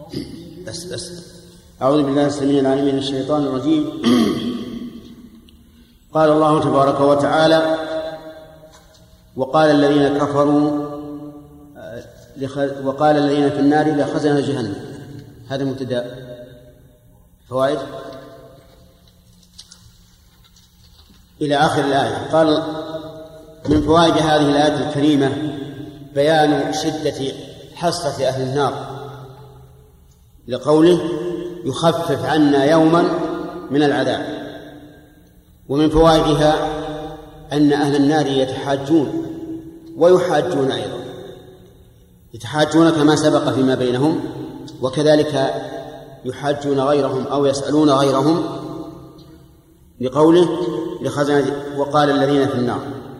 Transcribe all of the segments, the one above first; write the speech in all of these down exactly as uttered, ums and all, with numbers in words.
بس بس أعوذ بالله السميع العليم من الشيطان الرجيم. قال الله تبارك وتعالى: وقال الذين كفروا وقال الذين في النار لخزنة جهنم. هذا مبتدأ. فوائد إلى آخر الآية. قال: من فوائد هذه الآية الكريمة بيان شدة حسرة أهل النار لقوله: يخفف عنا يوما من العذاب. ومن فوائدها أن أهل النار يتحاجون ويحاجون أيضا، يتحاجون كما سبق فيما بينهم، وكذلك يحاجون غيرهم أو يسألون غيرهم لقوله لخزنة وقال الذين في النار.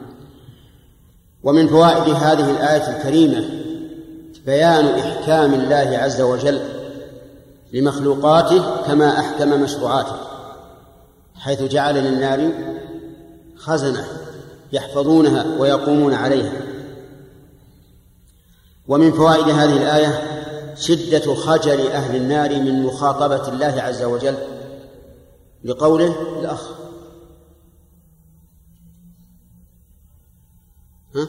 ومن فوائد هذه الآية الكريمة بيان إحكام الله عز وجل لمخلوقاته كما أحكم مشروعاته، حيث جعل للنار خزنة يحفظونها ويقومون عليها. ومن فوائد هذه الآية شدة خجل أهل النار من مخاطبة الله عز وجل لقوله: الأخ ها؟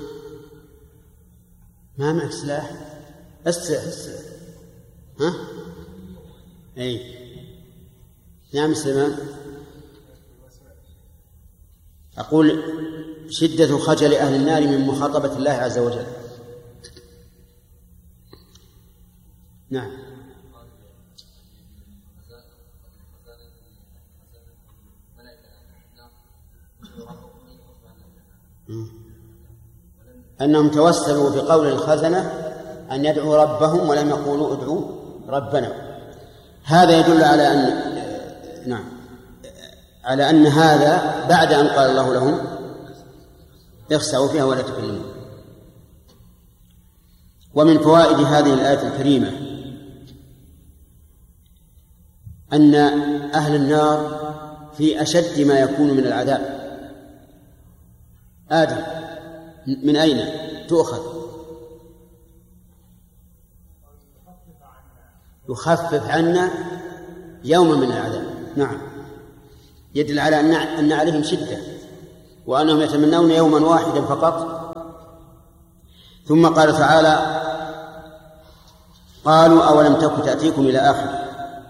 ما معك سلاح؟ استرح استرح. ها؟ أي نعم سلمان. أقول شدة خجل أهل النار من مخاطبة الله عز وجل. نعم. أنهم توسلوا بقول الخزنة أن يدعوا ربهم ولم يقولوا ادعوا ربنا. هذا يدل على أن نعم على أن هذا بعد أن قال الله لهم اخسعوا فيها ولا تكلمون. ومن فوائد هذه الآية الكريمة أن أهل النار في أشد ما يكون من العذاب. آدم من أين تؤخذ؟ يخفف عنا يوما من العذاب. نعم، يدل على أن عليهم شدة وأنهم يتمنون يوما واحدا فقط. ثم قال تعالى: قالوا أولم تك تأتيكم إلى آخر.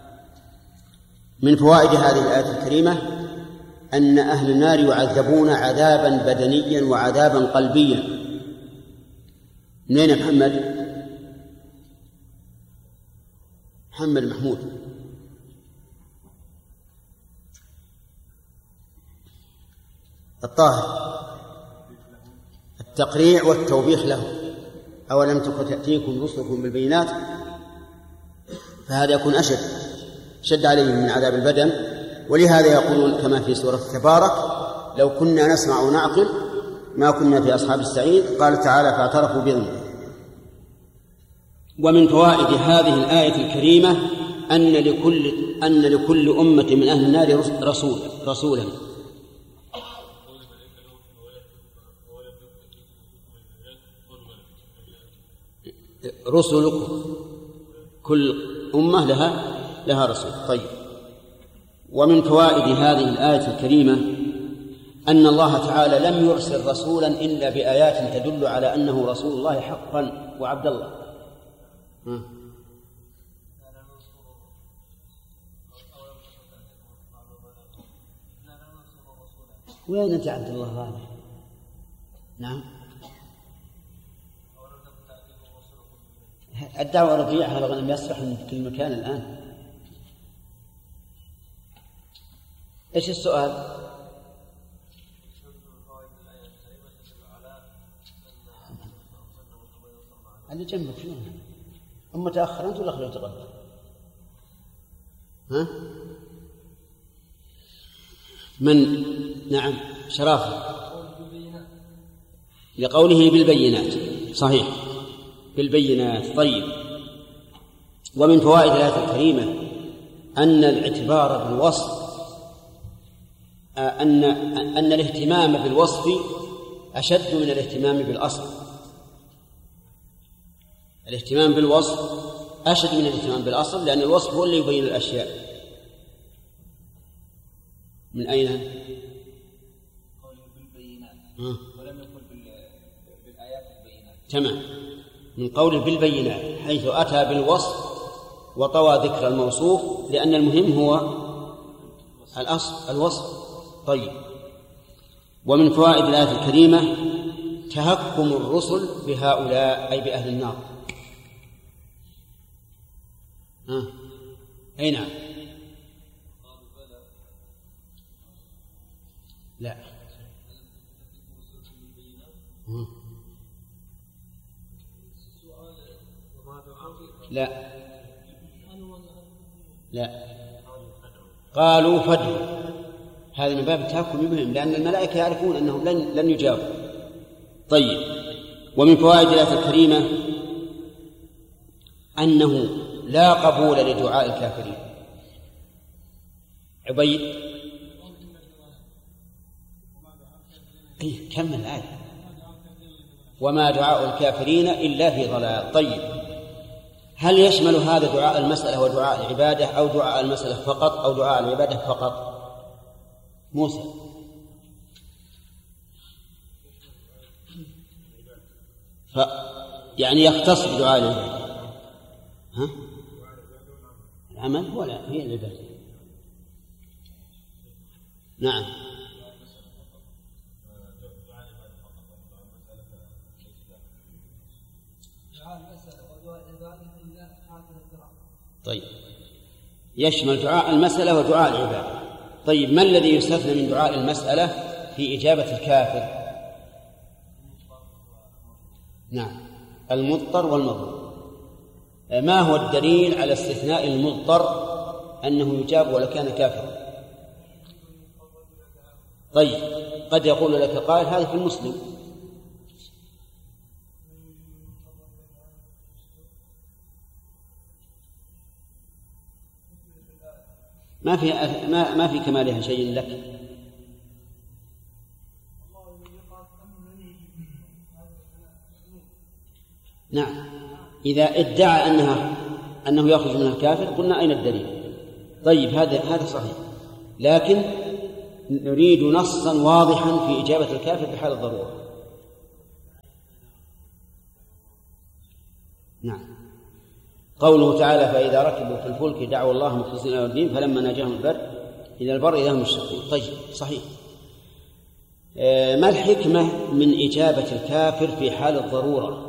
من فوائد هذه الآية الكريمة أن أهل النار يعذبون عذابا بدنيا وعذابا قلبيا. منين محمد؟ محمد محمود. الطاهر التقريع والتوبيخ له. أولم تك تأتيكم رسلكم بالبينات، فهذا يكون أشد شد عليهم من عذاب البدن. ولهذا يقولون كما في سورة تبارك: لو كنا نسمع ونعقل ما كنا في أصحاب السعير. قال تعالى: فاعترفوا بذنبهم. ومن فوائد هذه الآية الكريمة أن لكل أن لكل أمة من أهل النار رسول رسولا. رسلكم، كل أمة لها لها رسول. طيب. ومن فوائد هذه الآية الكريمة أن الله تعالى لم يرسل رسولا إلا بآيات تدل على أنه رسول الله حقا. وعبد الله ها. وين أنت عبد الله هذا؟ نعم، الدعوة رفيعها لم يصلح من كل مكان الآن. إيش السؤال؟ اللي جنبك شنو؟ أم تأخر أنت ولا خلوا تقدم؟ ها؟ من؟ نعم شرافة. لقوله بالبينات. صحيح، بالبينات. طيب. ومن فوائد الآية الكريمة أن الاعتبار بالوصف أن أن الاهتمام بالوصف أشد من الاهتمام بالأصل. الاهتمام بالوصف أشد من الاهتمام بالأصل، لأن الوصف هو اللي يبين الأشياء. من أين؟ قوله بالبينات ولم يقل بالآيات البينات. تمام، من قوله بالبينات حيث أتى بالوصف وطوى ذكر الموصوف، لأن المهم هو الأصل الوصف. طيب، ومن فوائد الآية الكريمة تهكم الرسل بهؤلاء أي بأهل النار. ها أي نعم. لا لا لا قالوا فادعوا، هذا من باب التهكم بهم، لأن الملائكة يعرفون أنهم لن لن يجابوا. طيب، ومن فوائد الآية الكريمة أنه لا قبول لدعاء الكافرين. عبيد إيه كمل الآية. وما دعاء الكافرين إلا في ضلال. طيب، هل يشمل هذا دعاء المسألة ودعاء العبادة، أو دعاء المسألة فقط، أو دعاء العبادة فقط؟ موسى ف يعني يختص بدعاء العبادة. ها؟ العمل هو لا هي العبادة. نعم. طيب، يشمل دعاء المسألة ودعاء العبادة. طيب، ما الذي يستثنى من دعاء المسألة في إجابة الكافر؟ نعم، المضطر والمظلوم. ما هو الدليل على استثناء المضطر أنه يجاب ولو كان كافرا؟ طيب، قد يقول لك قائل هذا في المسلم. ما في ما ما في كمالها شيء لك. نعم، إذا ادعى أنها أنه يخرج من الكافر قلنا أين الدليل؟ طيب، هذا هذا صحيح، لكن نريد نصا واضحا في إجابة الكافر بحال الضرورة. نعم، قوله تعالى فإذا ركبوا في الفلك دعوا الله مخلصين له الدين فلما نجاهم البر إلى البر إذا هم يشركون. طيب، صحيح. ما الحكمة من إجابة الكافر في حال الضرورة؟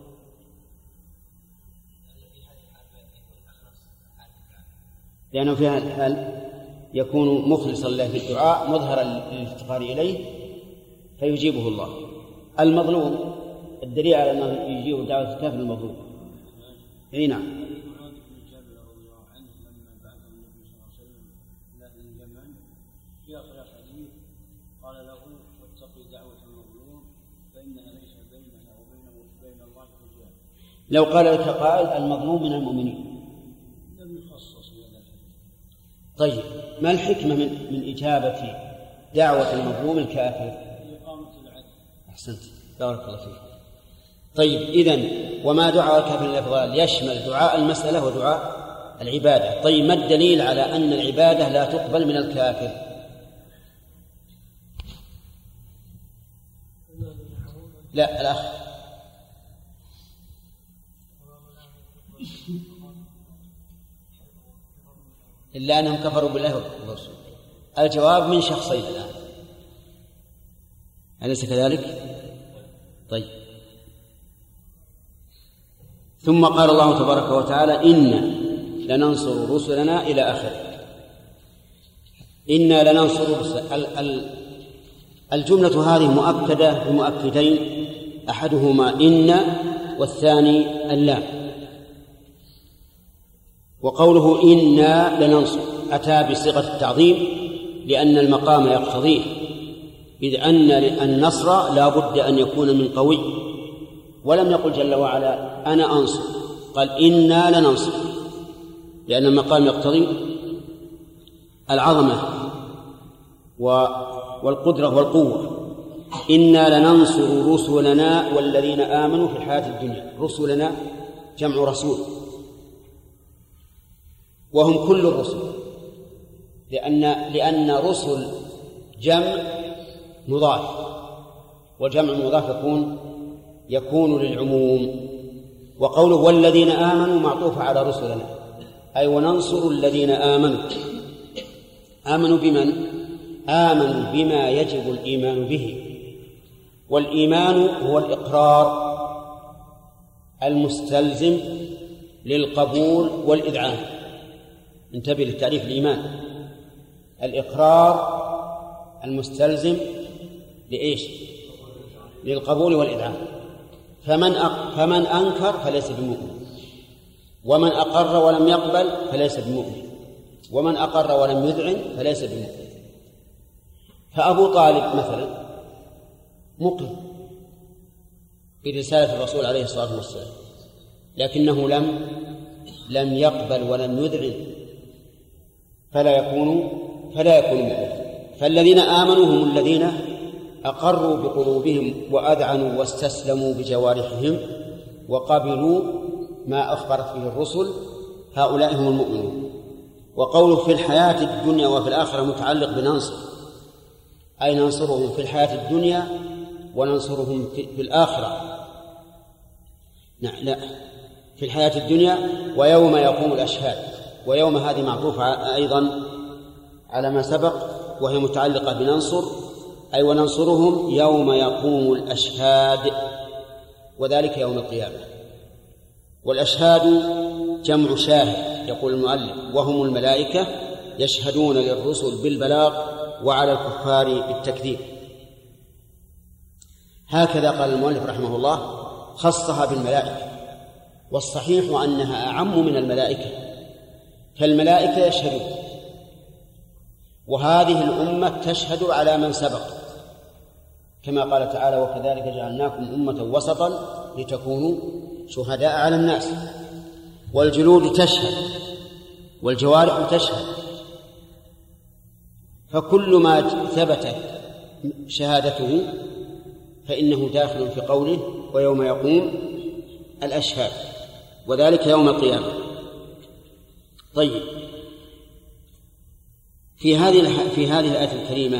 لأنه في هذا الحال يكون مخلصا له في الدعاء مظهرا للافتقار إليه فيجيبه الله. المظلوم الدليل على أنه يجيب دعوة الكافر المظلوم. أي نعم. قال له واتقي دعوة المظلوم فإنها ليس بينها وبينه وبين الله حجاب. لو قال لك قائل المظلوم من المؤمنين لم يخصص بهذا. طيب، ما الحكمة من من إجابة دعوة المظلوم الكافر؟ إقامة العدل. أحسنت، بارك الله فيك. طيب، إذن وما دعاء الكافر إلا في ضلال يشمل دعاء المسألة ودعاء العبادة. طيب، ما الدليل على أن العبادة لا تقبل من الكافر؟ لا، الأخ إلا أنهم كفروا بالله ورسوله. الجواب من شخصين الآن، أليس كذلك؟ طيب، ثم قال الله تبارك وتعالى إنا لننصر رسلنا إلى آخره. إنا لننصر رسل. الجملة هذه مؤكدة بمؤكدين، أحدهما إن والثاني اللام. وقوله إنا لننصر أتى بصيغة التعظيم لأن المقام يقتضيه، إذ أن النصر لا بد أن يكون من قوي، ولم يقل جل وعلا أنا أنصر، قال إنا لننصر لأن المقام يقتضي العظمة والقدرة والقوة. إنا لننصر رسلنا والذين آمنوا في الحياة الدنيا. رسلنا جمع رسول، وهم كل الرسل، لأن لأن رسل جمع مضاف، وجمع مضاف يكون يكون للعموم. وقوله والذين آمنوا معطوف على رسلنا، أي وننصر الذين آمنوا. آمنوا بمن؟ آمنوا بما يجب الإيمان به، والإيمان هو الإقرار المستلزم للقبول والإذعان. انتبه للتعريف الإيمان: الإقرار المستلزم لإيش؟ للقبول والإذعان. فمن أق... فمن أنكر فليس بمؤمن، ومن أقر ولم يقبل فليس بمؤمن، ومن أقر ولم يذعن فليس بمؤمن. فأبو طالب مثلا مقر برسالة الرسول عليه الصلاة والسلام، لكنه لم لم يقبل ولم يذعن، فلا يكون فلا يكون مؤمنا. فالذين آمنوا هم الذين أقروا بقلوبهم وأذعنوا واستسلموا بجوارحهم وقبلوا ما أخبرت به الرسل، هؤلاء هم المؤمنون. وقوله في الحياة الدنيا وفي الآخرة متعلق بننصر، أي ننصرهم في الحياة الدنيا وننصرهم في الآخرة. نعم، لا، في الحياة الدنيا ويوم يقوم الأشهاد. ويوم هذه معطوفة أيضا على ما سبق، وهي متعلقة بننصر، أي وننصرهم يوم يقوم الأشهاد، وذلك يوم القيامة. والأشهاد جمع شاهد، يقول المؤلف، وهم الملائكة يشهدون للرسل بالبلاغ وعلى الكفار بالتكذيب. هكذا قال المؤلف رحمه الله: خصها بالملائكة، والصحيح أنها أعم من الملائكة، فالملائكة يشهدون، وهذه الأمة تشهد على من سبق، كما قال تعالى: وكذلك جعلناكم أمة وسطا لتكونوا شهداء على الناس. والجلود تشهد والجوارح تشهد، فكل ما ثبتت شهادته فإنه داخل في قوله ويوم يقوم الأشهاد، وذلك يوم القيامة. طيب، في هذه في هذه الآية الكريمة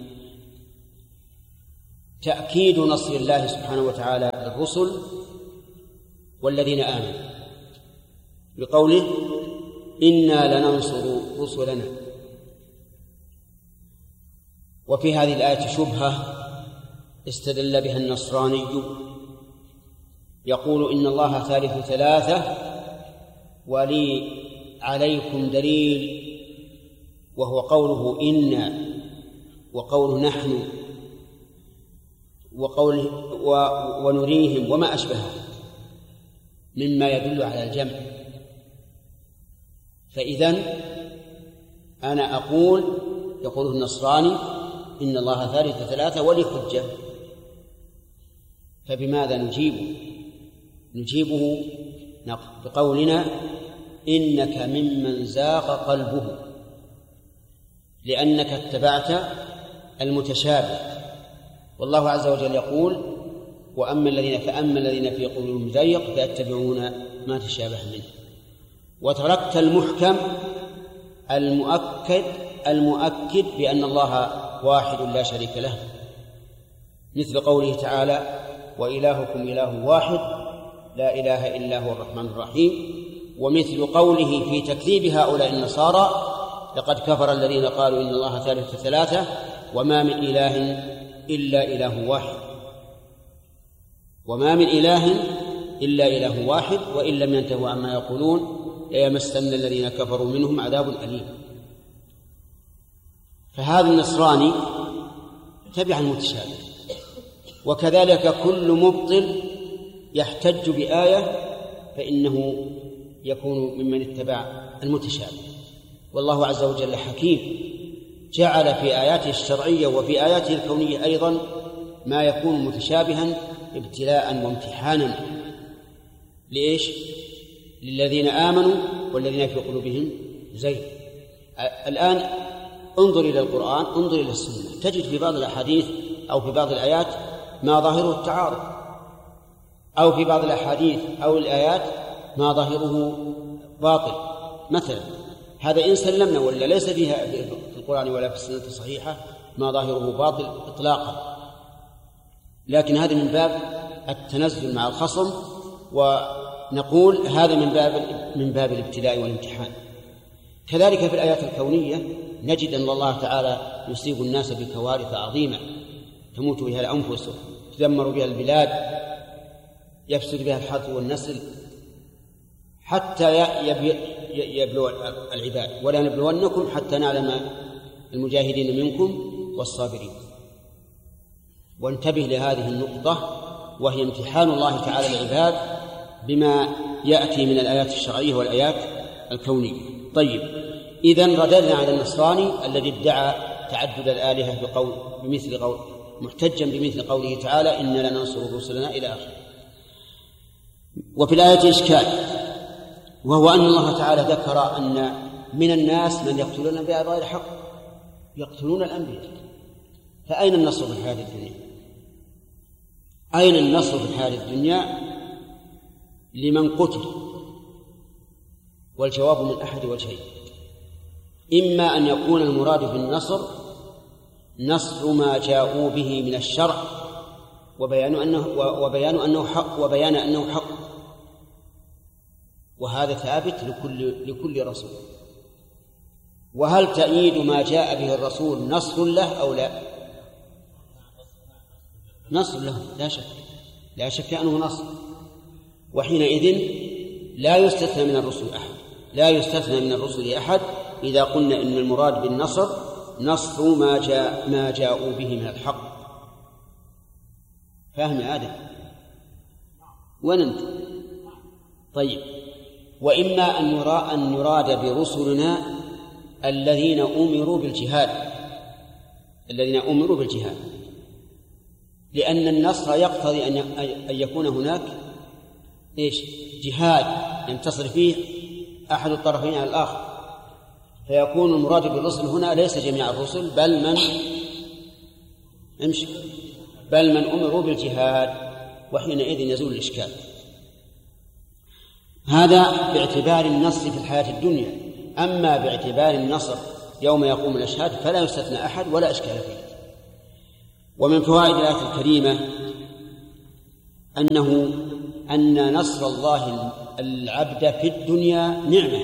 تأكيد نصر الله سبحانه وتعالى للرسل والذين آمنوا بقوله: إنا لننصر رسلنا. وفي هذه الآية شبهة استدل بها النصراني، يقول: إن الله ثالث ثلاثة ولي عليكم دليل، وهو قوله إنا وقوله نحن وقوله ونريهم وما أشبهه مما يدل على الجمع. فإذن أنا أقول، يقوله النصراني: إن الله ثالث ثلاثة ولي حجة. فبماذا نجيبه؟ نجيبه بقولنا: إنك ممن زاغ قلبه، لأنك اتبعت المتشابه. والله عز وجل يقول: وأما الذين فأما الذين في قلوبهم زيغ فيتبعون ما تشابه منه. وتركت المحكم المؤكد المؤكد بأن الله واحد لا شريك له، مثل قوله تعالى: وإلهكم إله واحد لا إله إلا هو الرحمن الرحيم. ومثل قوله في تكذيب هؤلاء النصارى: لقد كفر الذين قالوا إن الله ثالث ثلاثة وما من إله إلا إله واحد. وما من إله إلا إله واحد، وإن لم ينتهوا عما يقولون ليمسن الذين كفروا منهم عذاب أليم. فهذا النصراني تبع المتشابه، وكذلك كل مبطل يحتج بآية فإنه يكون ممن اتبع المتشابه. والله عز وجل حكيم، جعل في آياته الشرعية وفي آياته الكونية أيضا ما يكون متشابها ابتلاء وامتحانا. لإيش؟ للذين آمنوا والذين في قلوبهم زيغ. الآن انظر إلى القرآن، انظر إلى السنة، تجد في بعض الأحاديث أو في بعض الآيات ما ظاهره التعارض، أو في بعض الأحاديث أو الآيات ما ظاهره باطل. مثلا هذا إن سلمنا ولا ليس فيها في القرآن ولا في السنة الصحيحة ما ظاهره باطل إطلاقا، لكن هذا من باب التنزل مع الخصم، ونقول هذا من باب من باب الابتلاء والامتحان. كذلك في الآيات الكونية نجد أن الله تعالى يصيب الناس بكوارث عظيمة تموت بها الأنفس، تدمر بها البلاد، يفسد بها الحرث والنسل، حتى يبلو العباد. ولا نبلونكم حتى نعلم المجاهدين منكم والصابرين. وانتبه لهذه النقطة، وهي امتحان الله تعالى العباد بما يأتي من الآيات الشرعية والآيات الكونية. طيب، إذن رددنا على النصراني الذي ادعى تعدد الآلهة بقول بمثل قول محتجا بمثل قوله تعالى إنا لننصر رسلنا إلى آخره. وفي الآية إشكال، وهو أن الله تعالى ذكر أن من الناس من يقتلون الأنبياء بغير حق، يقتلون الأنبياء، فأين النصر في الحياة الدنيا؟ أين النصر في الحياة الدنيا لمن قتل؟ والجواب من أحد وجهين: إما أن يكون المراد بالنصر نصر ما جاءوا به من الشرع وبيان أنه وبيان أنه حق وبيان أنه حق، وهذا ثابت لكل لكل رسول. وهل تأييد ما جاء به الرسول نصر له أو لا؟ نصر له لا شك، لا شك أنه نصر. وحينئذ لا يستثنى من الرسل أحد، لا يستثنى من الرسل أحد إذا قلنا إن المراد بالنصر نصر ما جاء ما جاءوا به من الحق. فاهم يا آدم؟ وين أنت؟ طيب، وإما أن يرى أن يراد برسلنا الذين أمروا بالجهاد، الذين أمروا بالجهاد، لأن النصر يقتضي أن يكون هناك إيش؟ جهاد ينتصر فيه أحد الطرفين على الآخر، فيكون المراد بالرسل هنا ليس جميع الرسل بل من امشي بل من أمروا بالجهاد، وحينئذ يزول الإشكال. هذا باعتبار النص في الحياة الدنيا. أما باعتبار النصر يوم يقوم الأشهاد فلا يستثنى أحد ولا إشكال فيه. ومن فوائد الآية الكريمة أنه أن نصر الله العبد في الدنيا نعمة،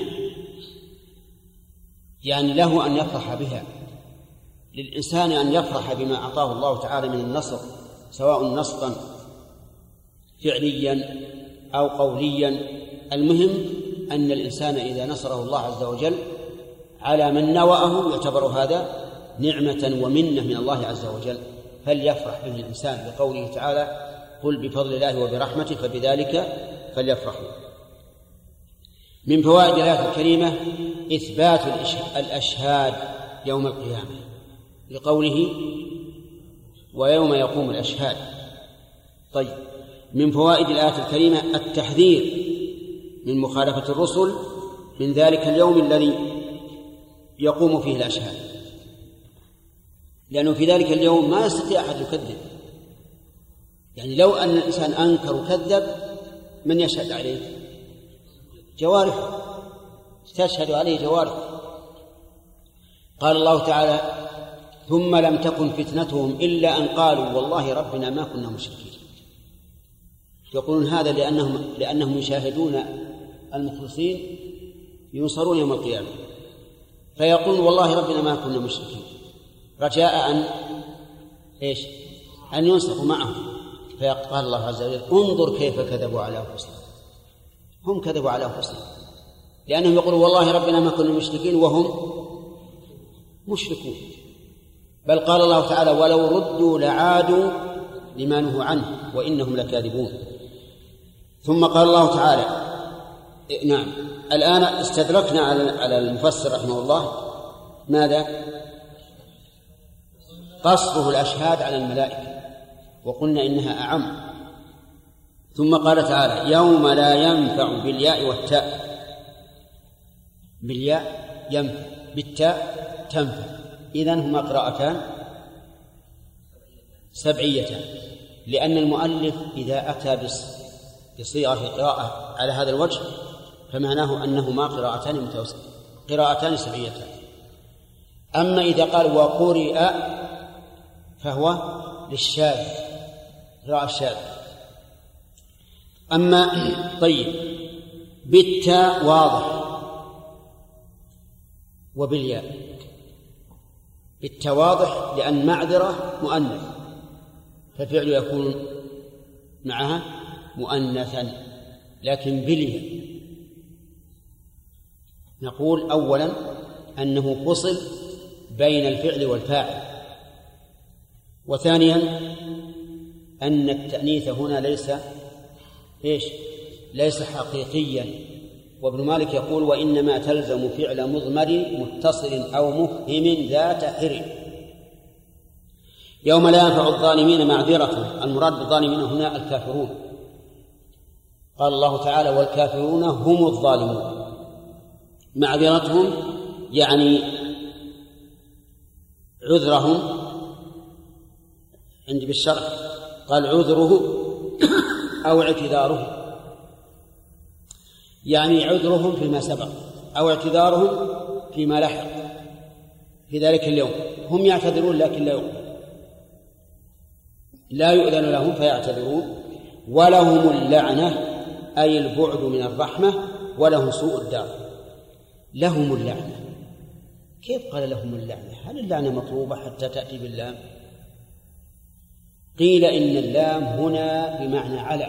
يعني له أن يفرح بها، للإنسان أن يفرح بما أعطاه الله تعالى من النصر، سواء نصرا فعليا أو قوليا. المهم أن الإنسان إذا نصره الله عز وجل على من نوأه يعتبر هذا نعمة ومنة من الله عز وجل، فليفرح به الإنسان بقوله تعالى قل بفضل الله وبرحمته فبذلك فليفرحوا. من فوائد الآية الكريمة إثبات الأشهاد يوم القيامة لقوله ويوم يقوم الأشهاد. طيب، من فوائد الآية الكريمة التحذير من مخالفة الرسل من ذلك اليوم الذي يقوم فيه الأشهاد، لأنه في ذلك اليوم ما يستطيع أحد يكذب. يعني لو أن الإنسان أنكر وكذب من يشهد عليه؟ جوارحه تشهد عليه جوارحه. قال الله تعالى ثم لم تكن فتنتهم إلا أن قالوا والله ربنا ما كنا مشركين. يقولون هذا لأنهم, لأنهم يشاهدون المخلصين ينصرون يوم القيامة، فيقول والله ربنا ما كنا مشركين رجاء أن إيش؟ أن ينصروا معهم. فقال الله عز وجل انظر كيف كذبوا على أنفسهم، هم كذبوا على أنفسهم لأنهم يقولوا والله ربنا ما كنا مشركين وهم مشركون. بل قال الله تعالى ولو ردوا لعادوا لما نهوا عنه وإنهم لكاذبون. ثم قال الله تعالى نعم الآن استدركنا على المفسر رحمه الله ماذا؟ قصره الأشهاد على الملائكة، وقلنا إنها أعم. ثم قال تعالى يوم لا ينفع بالياء والتاء، بالياء ينفع بالتاء تنفع، إذن هما قراءتان سبعيتان، لأن المؤلف إذا أتى بصيغة قراءة على هذا الوجه فمعناه أنهما قراءتان قراءتان سبعيتان. أما إذا قال وقرئ فهو للشاذ، قراءة الشاذ. أما طيب بالتاء واضح وبالياء. بالتاء واضح لأن معذرة مؤنث فالفعل يكون معها مؤنثا، لكن بالياء نقول أولا أنه فصل بين الفعل والفاعل، وثانيا أن التأنيث هنا ليس إيش؟ ليس حقيقيا. وابن مالك يقول وإنما تلزم فعل مضمر متصل أو مفهم ذات حر. يوم لا ينفع الظالمين معذرة، المراد بالظالمين هنا الكافرون. قال الله تعالى والكافرون هم الظالمون. معذرتهم يعني عذرهم عندي بالشرع قال عذره أو اعتذاره، يعني عذرهم فيما سبق أو اعتذارهم فيما لحق في ذلك اليوم. هم يعتذرون لكن لا يؤذن لا يؤذن لهم فيعتذرون. ولهم اللعنة أي البعد من الرحمة، ولهم سوء الدار. لهم اللعنة، كيف قال لهم اللعنة؟ هل اللعنة مطلوبة حتى تأتي باللام؟ قيل إن اللام هنا بمعنى على،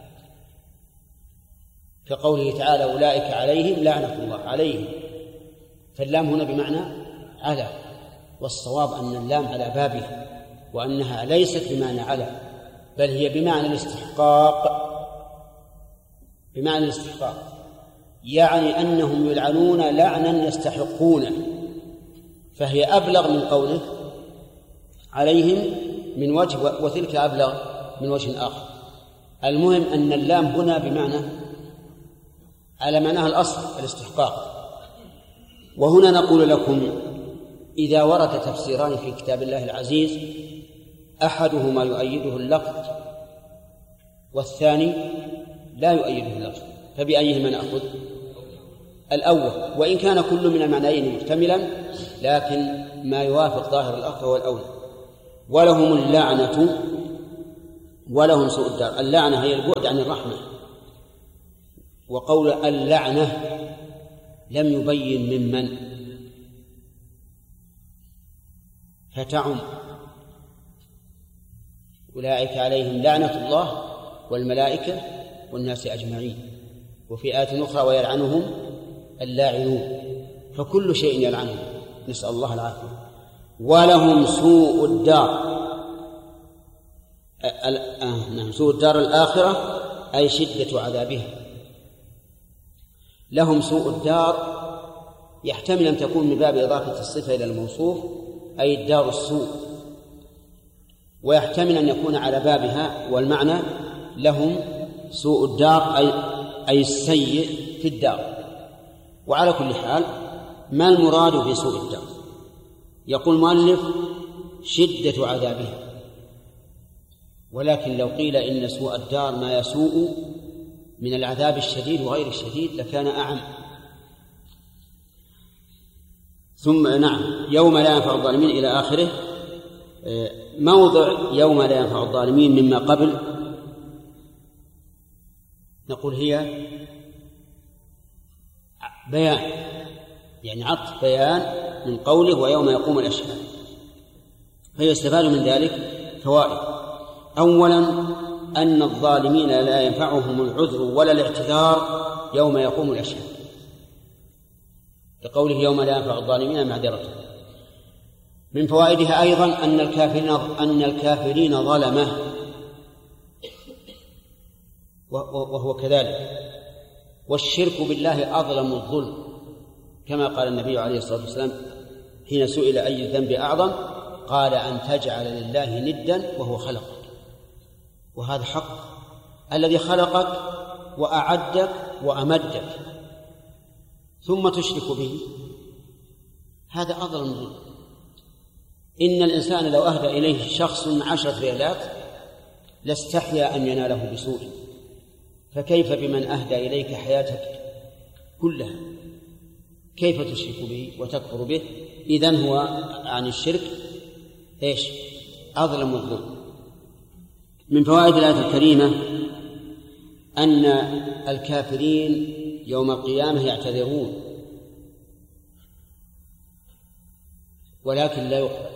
كقوله تعالى أولئك عليهم لعنة الله عليهم، فاللام هنا بمعنى على، والصواب أن اللام على بابها، وأنها ليست بمعنى على بل هي بمعنى الاستحقاق. بمعنى الاستحقاق يعني أنهم يلعنون لعنا يستحقونه، فهي أبلغ من قوله عليهم من وجه، وتلك أبلغ من وجه آخر. المهم أن اللام هنا بمعنى على معناها الأصل الاستحقاق. وهنا نقول لكم إذا ورد تفسيران في كتاب الله العزيز أحدهما يؤيده اللفظ والثاني لا يؤيده اللفظ، فبأيهما نأخذ؟ الأول، وإن كان كل من المعنيين محتملا لكن ما يوافق ظاهر الأخر هو الأول. ولهم اللعنة ولهم سوء الدار. اللعنة هي البعد عن الرحمة، وقول اللعنة لم يبين ممن، فتعم. أولئك عليهم لعنة الله والملائكة والناس أجمعين. وفي آية أخرى ويلعنهم اللاعنون، فكل شيء يلعنهم، نسأل الله العافية. ولهم سوء الدار. نعم سوء الدار الآخرة أي شدة عذابها. لهم سوء الدار يحتمل أن تكون من باب إضافة الصفة إلى الموصوف أي الدار السوء، ويحتمل أن يكون على بابها والمعنى لهم سوء الدار أي, أي السيء في الدار. وعلى كل حال ما المراد بسوء الدار؟ يقول المؤلف شدة عذابها، ولكن لو قيل إن سوء الدار ما يسوء من العذاب الشديد وغير الشديد لكان أعم. ثم نعم يوم لا ينفع الظالمين إلى آخره. موضع يوم لا ينفع الظالمين مما قبل نقول هي بيان، يعني عطف بيان من قوله ويوم يقوم الأشهاد، فيستفاد من ذلك فوائد. أولا أن الظالمين لا ينفعهم العذر ولا الاعتذار يوم يقوم الأشهاد، كقوله يوم لا ينفع الظالمين معذرة. من فوائدها أيضا أن الكافرين أن الكافرين ظلمة، وهو كذلك، والشرك بالله أظلم الظلم، كما قال النبي عليه الصلاة والسلام حين سئل أي الذنب أعظم قال أن تجعل لله ندا وهو خلقك. وهذا حق، الذي خلقك وأعدك وأمدك ثم تشرك به، هذا أظلم الظلم. إن الإنسان لو أهدى إليه شخص عشرة ريالات لاستحيا أن يناله بسوء، فكيف بمن أهدى إليك حياتك كلها؟ كيف تشرك به وتكفر به؟ إذن هو عن الشرك إيش؟ أظلم الظلم. من فوائد الآية الكريمة أن الكافرين يوم القيامة يعتذرون ولكن لا يقبل،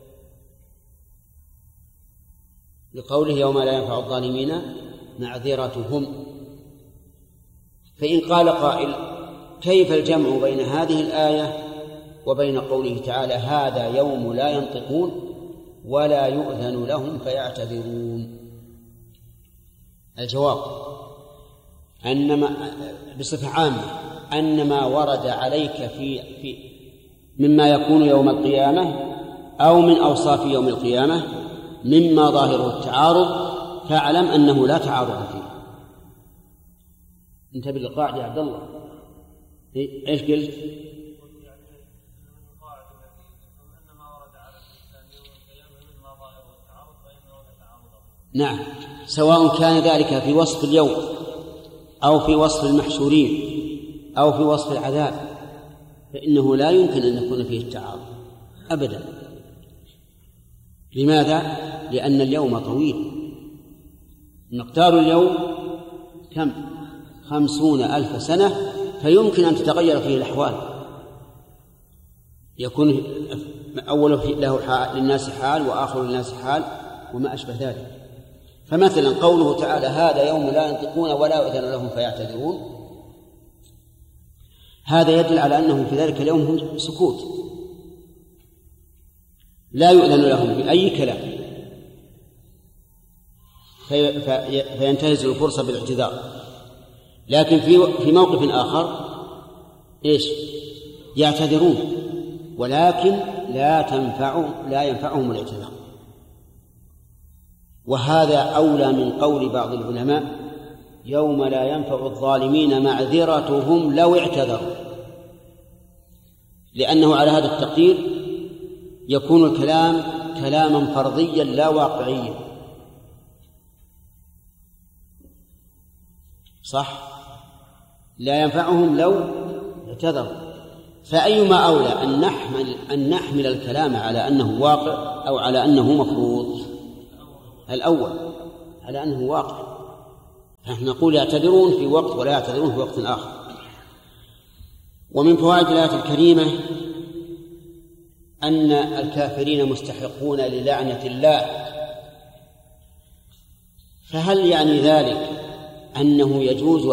لقوله يوم لا ينفع الظالمين معذرتهم. فإن قال قائل كيف الجمع بين هذه الآية وبين قوله تعالى هذا يوم لا ينطقون ولا يؤذن لهم فيعتذرون؟ الجواب أنما بصفة عامة أن ما ورد عليك في, في مما يكون يوم القيامة أو من أوصاف يوم القيامة مما ظاهره التعارض فاعلم أنه لا تعارض فيه. انتبه للقاعدة يا عبد الله. ايش قلت؟ نعم، سواء كان ذلك في وصف اليوم أو في وصف المحشورين أو في وصف العذاب فإنه لا يمكن أن يكون فيه التعارض أبدا. لماذا؟ لأن اليوم طويل، مقدار اليوم كم؟ خمسون ألف سنة، فيمكن أن تتغير فيه الأحوال، يكون أول له حال للناس حال وآخر للناس حال وما أشبه ذلك. فمثلا قوله تعالى هذا يوم لا ينطقون ولا يؤذن لهم فيعتذرون، هذا يدل على أنه في ذلك اليوم هم سكوت، لا يؤذن لهم بأي كلام في فينتهز الفرصة بالاعتذار. لكن في في موقف آخر إيش؟ يعتذرون ولكن لا تنفع لا ينفعهم الاعتذار. وهذا أولى من قول بعض العلماء يوم لا ينفع الظالمين معذرتهم لو اعتذروا، لأنه على هذا التقدير يكون الكلام كلاما فرضيا لا واقعيا. صح؟ لا ينفعهم لو اعتذروا. فأيما أولى أن نحمل أن نحمل الكلام على أنه واقع أو على أنه مفروض؟ الأول، على أنه واقع. نحن نقول يعتذرون في وقت ولا يعتذرون في وقت آخر. ومن فوائد الآية الكريمة أن الكافرين مستحقون للعنة الله. فهل يعني ذلك أنه يجوز